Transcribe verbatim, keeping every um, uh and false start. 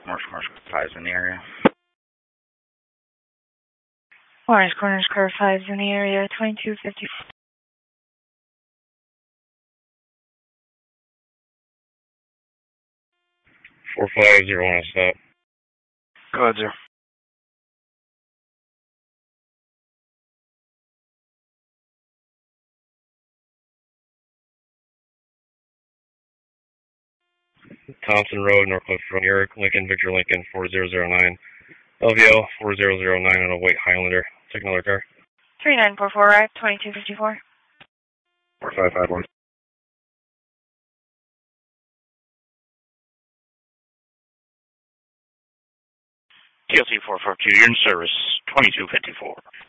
Morris Corners five in the area. Morris Corners car five in the area, twenty-two fifty. four five zero one, stop. Go ahead, sir. Thompson Road, Northwest Road, New York, Lincoln, Victor Lincoln, four zero zero nine. L V L, four zero zero nine on a white Highlander. Take another car. three nine four four, right, twenty-two fifty-four. four five five one. T L C four four two, you're in service, twenty-two fifty-four.